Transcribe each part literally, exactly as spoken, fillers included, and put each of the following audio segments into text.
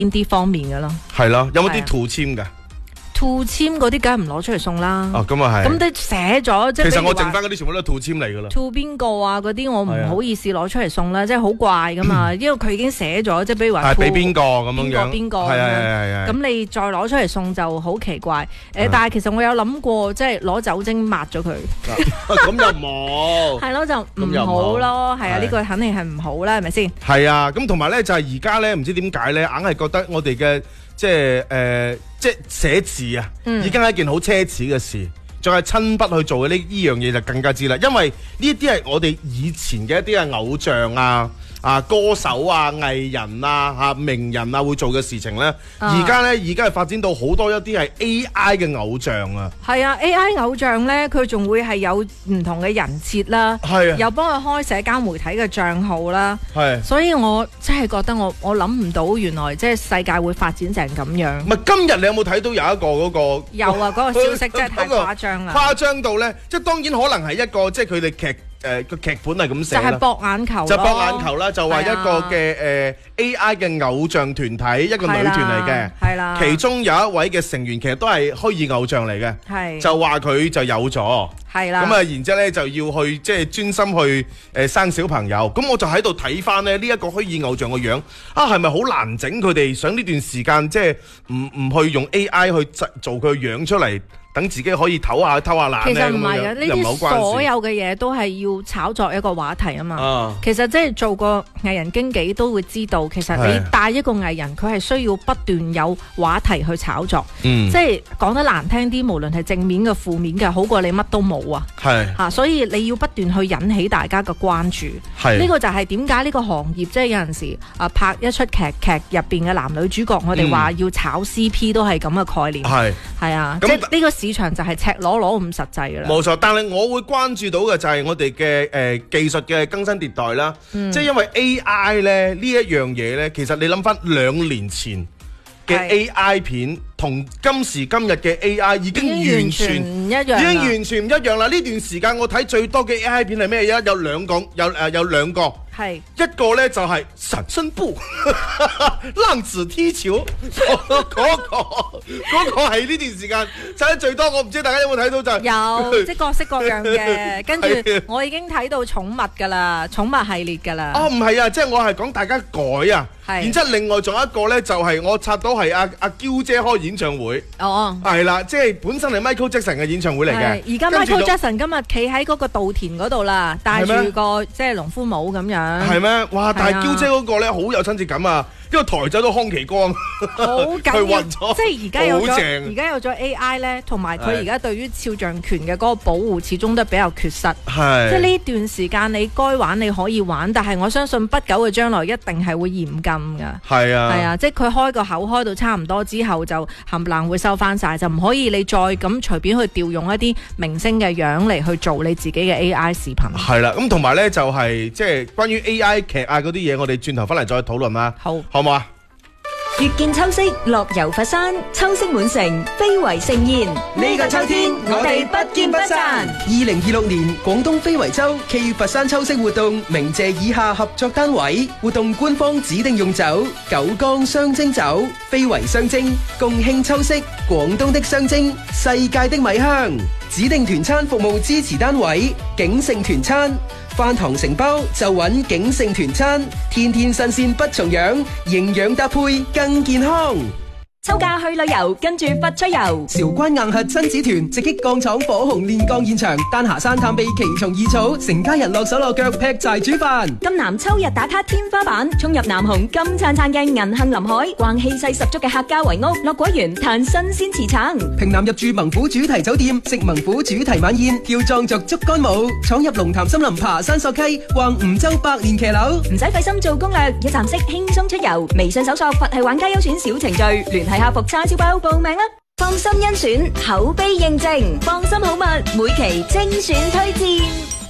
邊啲方面嘅咯。 係咯，有冇啲圖籤㗎？ 兔籤嗰啲梗係唔攞出嚟送啦。 哦，咁啊係。 咁都寫咗，即係其實我剩翻嗰啲全部都係兔籤嚟㗎啦。 兔邊個啊？嗰啲我唔好意思攞出嚟送啦，即係好怪噶嘛。因為佢已經寫咗，即係比如話係俾邊個咁樣樣， 邊個係係係係。 咁你再攞出嚟送就好奇怪。誒，但係其實我有諗過，即係攞酒精抹咗佢。 咁又冇。 係咯，就唔好咯。係啊，呢個肯定係唔好啦，係咪先？ 係啊，咁同埋咧就係而家咧，唔知點解咧，硬係覺得我哋嘅。即係誒、呃，即係寫字啊，嗯、已經係一件好奢侈嘅事，仲係親筆去做嘅呢呢樣嘢就更加知啦。因為呢啲係我哋以前嘅一啲嘅偶像啊、啊歌手啊、藝人啊、嚇名人啊會做嘅事情咧，而家咧而家係發展到好多一啲係 A I 嘅偶像啊。 係啊 ，A I 偶像咧，佢仲會係有唔同嘅人設啦， 係啊， 又幫佢開社交媒體嘅帳號啦， 係、啊。 所以我真係覺得我我諗唔到原來即係世界會發展成咁樣。 唔係今日你有冇睇到有一個嗰、嗰個？ 有啊，嗰、嗰個消息真係太誇張啦！ 誇張到咧，即係當然可能係一個即係佢哋劇。誒個劇本係咁寫啦， 就係博眼球， 就博眼球啦，就話一個嘅誒 A I 嘅偶像團體，一個女團嚟嘅， 係啦， 其中有一位嘅成員其實都係虛擬偶像嚟嘅，係就話佢就有咗，係啦，咁啊然之後咧就要去即係專心去誒生小朋友，咁我就喺度睇翻咧呢一個虛擬偶像個樣啊，係咪好難整？佢哋想呢段時間即係唔唔去用 A I 去做佢個樣出嚟。等自己可以唞下偷下懶咧， 其實唔係嘅，呢啲所有嘅嘢都係要炒作一個話題啊嘛。啊其實即係做個藝人經紀都會知道，其實你帶一個藝人，佢係需要不斷有話題去炒作。嗯、即係講得難聽啲，無論係正面嘅、負面嘅，好過你乜都冇啊。係嚇、啊，所以你要不斷去引起大家嘅關注。係呢個就係點解呢個行業即係有陣時啊拍一出劇劇入邊嘅男女主角，我哋話要炒 C P 都係咁嘅概念。係係啊，即係呢個。市場就係赤裸裸咁實際噶啦，冇錯。但係我會關注到嘅就係我哋嘅誒技術嘅更新迭代啦，嗯、即係因為 A I 咧呢一樣嘢咧，其實你諗翻兩年前嘅 A I 片同今時今日嘅 A I 已經完全唔一樣，已經完全唔一樣啦。呢段時間我睇最多嘅 A I 片係咩嘢？有兩個，有誒有兩個。係一個咧就係神身步浪子踢球嗰個嗰個係呢段時間睇得最多。我唔知大家有冇睇到就有即各式各樣嘅，跟住我已經睇到寵物噶啦，寵物系列噶啦。哦唔係啊，即係我係講大家改啊。然之後另外仲有一個咧就係我插到係阿阿嬌姐開演唱會。哦係啦，即係本身係 Michael Jackson 嘅演唱會嚟嘅。而家 Michael Jackson 今日企喺嗰個稻田嗰度啦，戴住個即係農夫帽咁樣。 係咩？哇！但係嬌姐嗰個咧好有親切感啊，因為台仔都康琪光， 好緊要。即係而家有咗，而家有咗 A I 咧，同埋佢而家對於肖像權嘅嗰個保護，始終都比較缺失。係即係呢段時間你該玩你可以玩，但係我相信不久嘅將來一定係會嚴禁㗎。係啊，係啊，即係佢開個口開到差唔多之後，就冚唪唥會收翻晒，就唔可以你再咁隨便去調用一啲明星嘅樣嚟去做你自己嘅 A I 視頻。係啦，咁同埋咧就係即係關於 A I 劇啊嗰啲嘢，我哋轉頭翻嚟再討論啦。好，好唔好啊？ 月見秋色，樂遊佛山，秋色滿城，非遺盛宴。呢個秋天，我哋不見不散。 二零二六年廣東非遺周暨佛山秋色活動，鳴謝以下合作單位。活動官方指定用酒：九江雙蒸酒，非遺雙蒸，共慶秋色，廣東的雙蒸，世界的米香。指定團餐服務支持單位：景盛團餐。飯堂承包就揾景盛團餐，天天新鮮不重樣，營養搭配更健康。 秋假去旅遊，跟住佛出遊。 韶關硬核親子團直擊鋼廠火紅煉鋼現場，丹霞山探秘奇蟲異草，成家人落手落腳劈柴煮飯。 金南秋日打卡天花板，衝入南紅金燦燦嘅銀杏林海，逛氣勢十足嘅客家圍屋，落果園嘆新鮮茨橙。 平南入住猛虎主題酒店，食猛虎主題晚宴，跳壯族竹竿舞，闖入龍潭森林爬山溯溪，逛梧州百年騎樓。 唔使費心做攻略，一站式輕鬆出遊。微信搜索佛系玩家優選小程序，聯繫客服叉燒包報名啦！放心甄選，口碑認證，放心好物，每期精選推薦。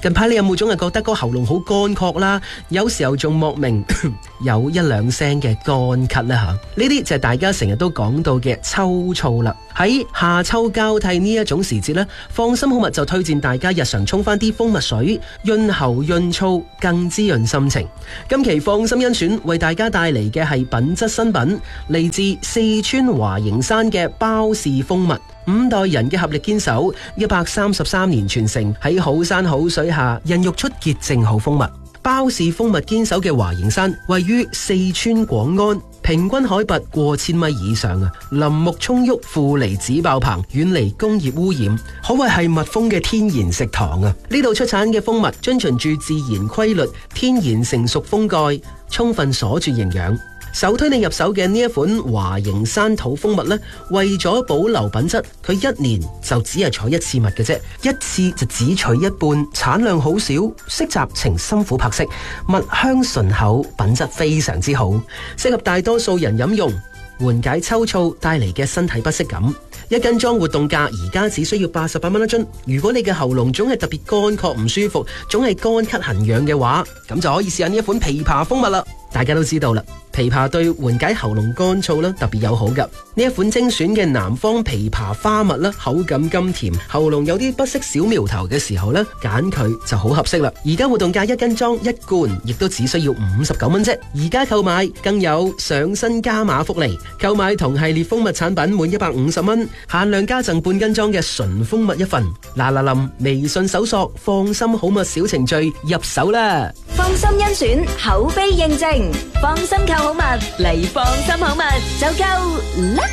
近排你有冇總係覺得個喉嚨好乾涸啦？有時候仲莫名有一兩聲嘅乾咳呢？吓，呢啲就係大家成日都講到嘅秋燥啦。喺夏秋交替呢一種時節呢，放心好物就推薦大家日常沖翻啲蜂蜜水，潤喉潤燥，更滋潤心情。今期放心甄選為大家帶嚟嘅係品質新品，嚟自四川華形山嘅包氏蜂蜜。五代人嘅合力堅守，一百三十三年傳承，喺好山好水下孕育出潔淨好蜂蜜。包氏蜂蜜堅守嘅華形山位於四川廣安，平均海拔過千米以上啊，林木蔥鬱，負離子爆棚，遠離工業污染，可謂係蜜蜂嘅天然食堂啊！呢度出產嘅蜂蜜遵循住自然規律，天然成熟蜂蓋，充分鎖住營養。首推你入手嘅呢一款華形山土蜂蜜呢，為咗保留品質，佢一年就只係採一次蜜嘅啫，一次就只取一半，產量好少，色澤呈深琥珀色，蜜香醇厚，品質非常之好，適合大多數人飲用，緩解秋燥帶嚟嘅身體不適感。一斤裝活動價而家只需要八十八蚊一樽。如果你嘅喉嚨總係特別乾涸唔舒服，總係乾咳痕癢嘅話，咁就可以試下呢一款枇杷蜂蜜啦。大家都知道啦，枇杷對緩解喉嚨乾燥啦特別友好噶。呢一款精選嘅南方枇杷花蜜啦，口感甘甜，喉嚨有啲不適小苗頭嘅時候呢，揀佢就好合適啦。而家活動價一斤裝一罐，亦都只需要五十九蚊啫。而家購買更有上新加碼福利，購買同系列蜂蜜產品滿一百五十蚊，限量加贈半斤裝嘅純蜂蜜一份。嗱嗱臨，微信搜索放心好蜜小程序入手啦。 放心甄選，口碑認證，放心購好蜜嚟放心好蜜就夠啦。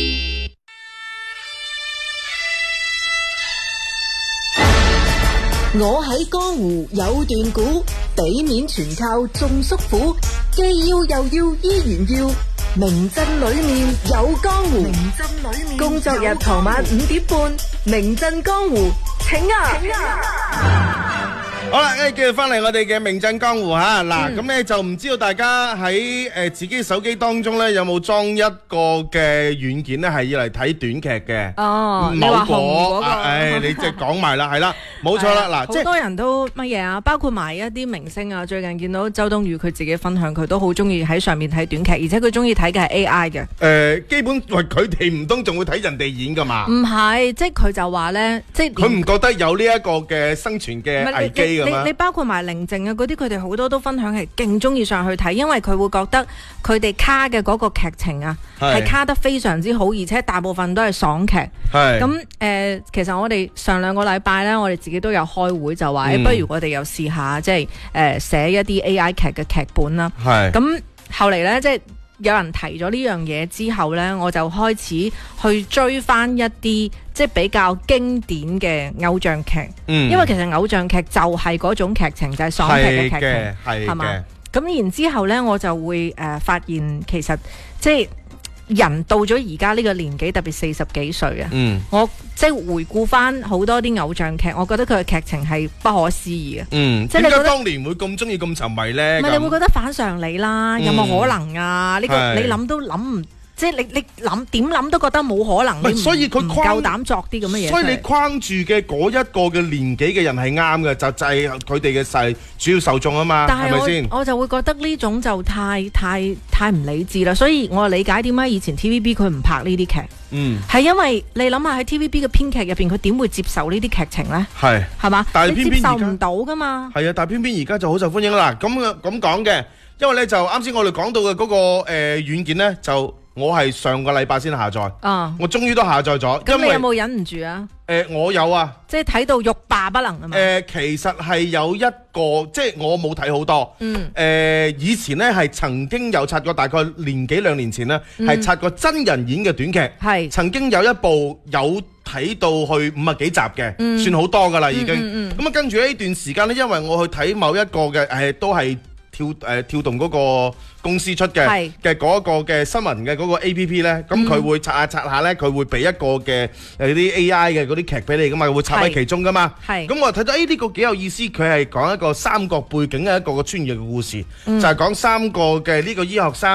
我喺江湖有段古，俾面全靠眾叔父，既要又要依然要，名鎮裏面有江湖。名鎮裏面工作日傍晚五點半，名鎮江湖請啊！請啊！ 好啦，誒，繼續翻嚟我哋嘅名鎮江湖吓，嗱，咁咧就唔知道大家喺誒自己手機當中咧有冇裝一個嘅軟件咧係要嚟睇短劇嘅？ 哦，你話紅嗰個， 誒，你即係講埋啦，係啦，冇錯啦，嗱， 好多人都乜嘢啊？包括埋一啲明星啊，最近見到周冬雨佢自己分享，佢都好中意喺上面睇短劇，而且佢中意睇嘅係 A I 嘅。 誒，基本喂佢哋唔通仲會睇人哋演噶嘛？ 唔係，即係佢就話咧，即係佢唔覺得有呢一個嘅生存嘅危機。 你你包括埋寧靜啊嗰啲，佢哋好多都分享係勁中意上去睇，因為佢會覺得佢哋卡嘅嗰個劇情啊係卡得非常之好，而且大部分都係爽劇。係咁誒，其實我哋上兩個禮拜咧，我哋自己都有開會，就話誒、嗯，不如我哋又試下即係誒寫一啲 A I 劇嘅劇本啦。係咁後嚟咧，即係有人提咗呢樣嘢之後咧，我就開始去追翻一啲即係比較經典嘅偶像劇，嗯，因為其實偶像劇就係嗰種劇情，就係、是、爽劇嘅劇情，係嘛？咁然之後咧，我就會誒、呃、發現其實即係人到咗而家呢個年紀，特別四十幾歲啊，嗯，我即係回顧翻好多啲偶像劇，我覺得佢嘅劇情係不可思議嘅，嗯，即係點解當年會咁中意咁沉迷咧？ 唔係你會覺得反常理啦，嗯、有冇可能啊？呢、這個你諗都諗唔。即係你你諗點諗都覺得冇可能，你所以佢夠膽作啲咁嘅嘢。 所以你框住嘅嗰一個嘅年紀嘅人係啱嘅，就就係佢哋嘅勢主要受眾啊嘛，係咪先？我就會覺得呢種就太太太唔理智啦。所以我理解點解以前 T V B 佢唔拍呢啲劇，嗯，係因為你諗下喺 T V B 嘅編劇入邊，佢點會接受呢啲劇情咧？係係嘛？ 但係偏偏接受唔到噶嘛？ 係啊，但係偏偏而家就好受歡迎啦。咁咁講嘅，因為咧就啱先我哋講到嘅嗰個誒軟件咧就。我係上個禮拜先下載，啊、我終於都下載咗。 咁你有冇忍唔住啊？ 誒、呃，我有啊， 即係睇到欲罷不能啊嘛。誒、 呃，其實係有一個，即係我冇睇好多。嗯。誒、呃，以前呢係曾經有刷過，大概年幾兩年前呢係刷過真人演嘅短劇。係、嗯。曾經有一部有睇到去五十幾集嘅，嗯、算好多噶啦已經。咁啊、嗯嗯嗯，跟住呢段時間呢，因為我去睇某一個嘅，誒、呃，都係。跳誒、呃、跳動嗰個公司出嘅嘅嗰個嘅新聞嘅嗰個 A P P 咧，咁佢會刷下刷下咧，佢會俾一個嘅誒啲 A I 嘅嗰啲劇俾你噶嘛，會插喺其中噶嘛。係咁我睇到誒呢個幾有意思，佢係講一個三國背景嘅一個個穿越嘅故事，嗯、就係講三個嘅呢個醫學生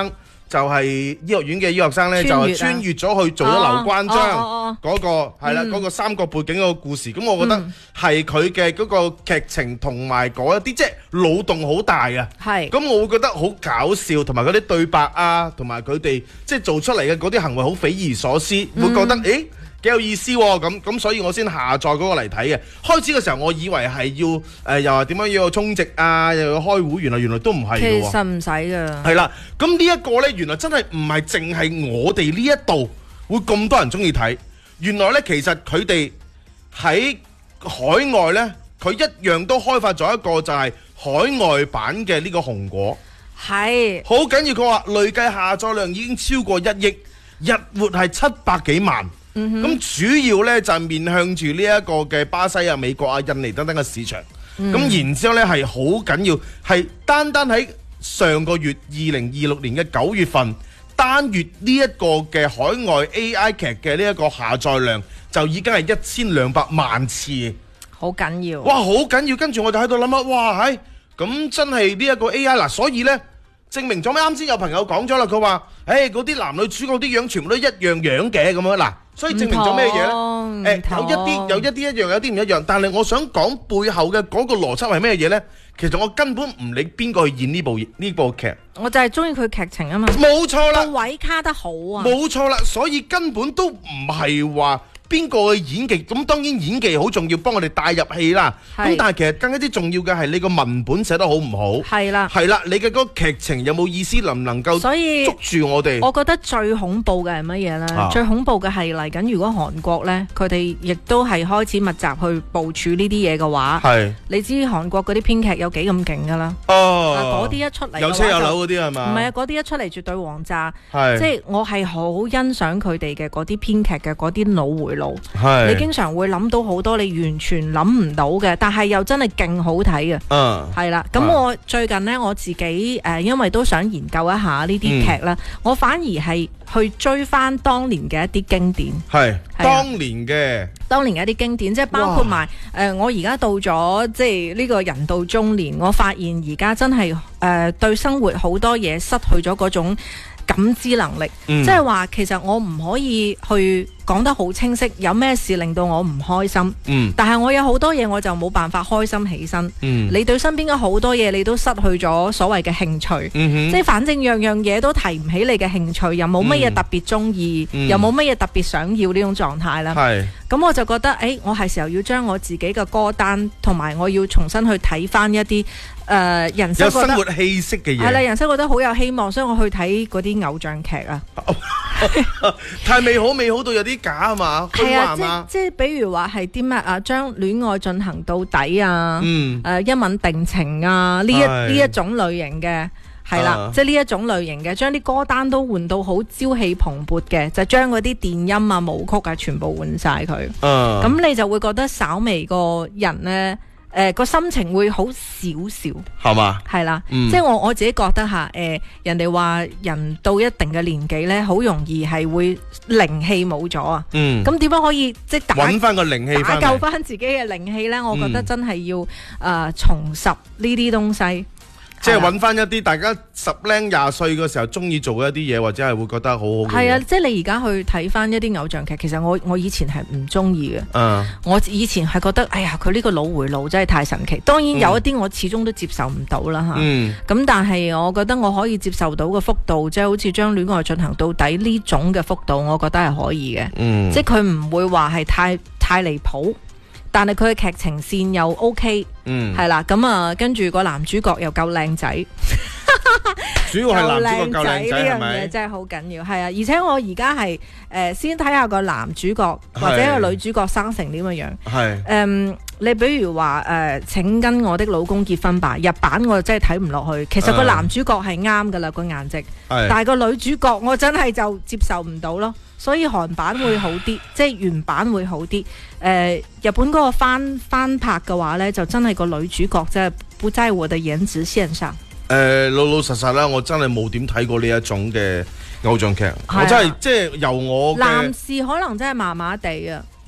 就係醫學院嘅醫學生咧，就係穿越咗去做咗劉關張嗰個係啦，嗰個三國背景嗰個故事。咁我覺得係佢嘅嗰個劇情同埋嗰一啲，即係腦洞好大啊。係。咁我會覺得好搞笑，同埋嗰啲對白啊，同埋佢哋即係做出嚟嘅嗰啲行為好匪夷所思，會覺得誒幾有意思喎。咁咁所以我先下載嗰個嚟睇嘅。開始嘅時候我以為係要誒、呃、又話點樣要充值啊，又要開會，原來原來都唔係嘅喎。 其實唔使㗎。係啦，咁呢一個呢，原來真係唔係淨係我哋呢一度會咁多人中意睇。原來呢，其實佢哋喺海外呢，佢一樣都開發咗一個就係海外版嘅呢個紅果。係。好緊要，佢話累計下載量已經超過一億，日活係七百幾萬。咁、嗯、主要呢就係面向住呢一個嘅巴西啊、美國啊、印尼等等嘅市場。咁、嗯、然之後呢係好緊要，係單單喺上個月二零二六年嘅九月份，單月呢一個嘅海外 A I 劇嘅呢一個下載量就已經係一千兩百萬次。 好緊要。哇， 好緊要！跟住我就喺度諗啊，哇，係咁真係呢一個 A I 嗱，所以呢。證明咗咩？啱先有朋友講咗啦，佢話：誒嗰啲男女主角啲樣全部都一樣樣嘅咁樣嗱，所以證明咗咩嘢咧？誒有一啲有一啲一樣，有啲唔一樣。但係我想講背後嘅嗰個邏輯係咩嘢咧？其實我根本唔理邊個去演呢部呢部劇， 我就係中意佢劇情啊嘛。冇錯啦， 個位卡得好啊。 冇錯啦，所以根本都唔係話邊個嘅演技，咁當然演技好重要，幫我哋帶入戲啦。咁但係其實更加之重要嘅係你個文本寫得好唔好？係啦，係啦，你嘅嗰個劇情有冇意思，能唔能夠捉住我哋？ 我覺得最恐怖嘅係乜嘢呢？啊、最恐怖嘅係嚟緊，如果韓國呢，佢哋亦都係開始密集去部署呢啲嘢嘅話，係你知韓國嗰啲編劇有幾咁勁噶啦？哦，嗰啲一出嚟有車有樓嗰啲係嘛？ 唔係啊，嗰啲一出嚟絕對王炸。係，即係我係好欣賞佢哋嘅嗰啲編劇嘅嗰啲腦回路。你經常會諗到好多你完全諗唔到嘅，但係又真係勁好睇嘅。嗯，係啦。咁我最近呢，我自己誒、呃，因為都想研究一下呢啲劇啦，嗯、我反而係去追翻當年嘅一啲經典。係當年嘅， 當年嘅一啲經典，即係包括埋誒、呃，我而家到咗即係呢個人到中年，我發現而家真係誒、呃、對生活好多嘢失去咗嗰種感知能力，嗯、即係話其實我唔可以去講得好清晰，有咩事令到我唔開心，嗯、但係我有好多嘢我就冇辦法開心起身。嗯、你對身邊嘅好多嘢你都失去咗所謂嘅興趣，嗯、即係反正樣樣嘢都提唔起你嘅興趣，又冇乜嘢特別中意，嗯、又冇乜嘢特別想要呢種狀態啦。咁、嗯、我就覺得，誒、欸，我係時候要將我自己嘅歌單同埋我要重新去睇翻一啲誒、呃、人生覺得有生活氣息嘅嘢， 係啦，人生覺得好有希望，所以我去睇嗰啲偶像劇啊。 太美好，美好到有啲假啊嘛，虛幻啊，即係比如話係啲乜啊，將戀愛進行到底啊，誒、嗯呃、一吻定情啊，呢一呢一種類型嘅係啦，啊、即係呢一種類型嘅，將啲歌單都換到好朝氣蓬勃嘅，就將嗰啲電音啊、舞曲啊全部換晒佢，咁、啊、你就會覺得稍微個人呢。誒、呃，個心情會好少少，係嘛？係啦，嗯、即係我我自己覺得吓，誒、呃，人哋話人到一定嘅年紀咧，好容易係會靈氣冇咗啊。嗯，咁點樣可以即係打搵翻個靈氣， 打救翻自己嘅靈氣咧？我覺得真係要誒、呃、重拾呢啲東西。 即係揾翻一啲大家十零廿歲嘅時候中意做嘅一啲嘢，或者係會覺得好好嘅。 係啊，即係你而家去睇翻一啲偶像劇，其實我我以前係唔中意嘅。嗯，我以前係覺得，哎呀，佢呢個腦回路真係太神奇。當然有一啲我始終都接受唔到啦吓。嗯。咁但係我覺得我可以接受到嘅幅度，即係好似將戀愛進行到底呢種嘅幅度，我覺得係可以嘅。嗯。即係佢唔會話係太太離譜。但係佢嘅劇情線又 OK，嗯，係啦，咁啊，跟住個男主角又夠靚仔， 主要係男主角夠靚仔，呢樣嘢真係好緊要，係啊，而且我而家係誒先睇下個男主角或者個女主角生成點嘅樣，係，誒、嗯，你比如話誒、呃，請跟我的老公結婚吧，日版我真係睇唔落去，其實個男主角係啱噶啦個顏值，但係個女主角我真係就接受唔到咯。所以韓版會好啲，即係原版會好啲。誒、呃，日本嗰個翻翻拍嘅話咧，就真係個女主角即係不在我的顏值線上。誒、 呃，老老實實啦，我真係冇點睇過呢一種嘅偶像劇，啊、我真係即係由我男士可能真係麻麻地啊。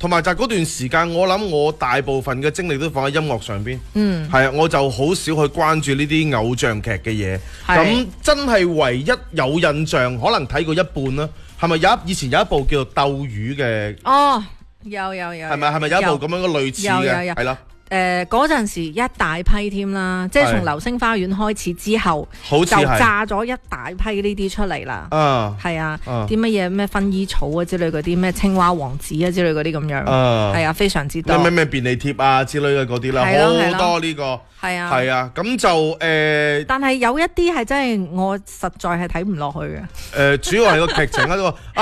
同埋就係嗰段時間，我諗我大部分嘅精力都放喺音樂上邊。 嗯， 係啊，我就好少去關注呢啲偶像劇嘅嘢。咁真係唯一有印象，可能睇過一半啦。係咪有一以前有一部叫做《鬥魚》嘅？ 哦，有有有。 係咪係咪有一部咁樣嘅類似嘅？係啦。 誒嗰陣時一大批添啦，即係從流星花園開始之後，就炸咗一大批呢啲出嚟啦。啊，係啊，啲乜嘢咩薰衣草啊之類嗰啲，咩青蛙王子啊之類嗰啲咁樣，係啊，非常之多。 咩咩便利貼啊之類嘅嗰啲啦，好多呢個。 係啊， 係啊，咁就誒。 但係有一啲係真係我實在係睇唔落去嘅。 誒，主要係個劇情喺度。